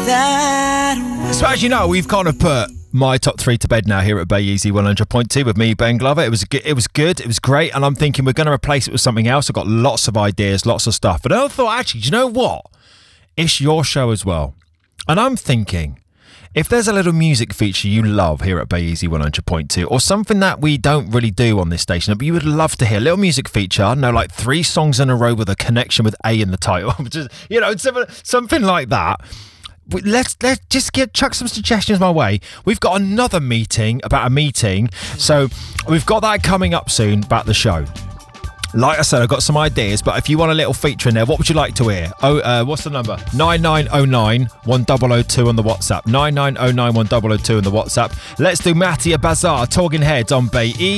So as you know, we've kind of put my top 3 to bed now here at Bay Easy 100.2 with me, Ben Glover. It was good, it was great, and I'm thinking we're going to replace it with something else. I've got lots of ideas, lots of stuff, but I thought, actually, do you know what? It's your show as well, and I'm thinking, if there's a little music feature you love here at Bay Easy 100.2, or something that we don't really do on this station, but you would love to hear, a little music feature, I know, like 3 songs in a row with a connection with A in the title, just, you know, something like that. Let's just chuck some suggestions my way. We've got another meeting about a meeting, so we've got that coming up soon about the show. Like I said, I've got some ideas, but if you want a little feature in there, what would you like to hear? What's the number? 9909 1002 on the WhatsApp. 9909 1002 on the WhatsApp. Let's do Mattia Bazaar, Talking Heads on Bay E.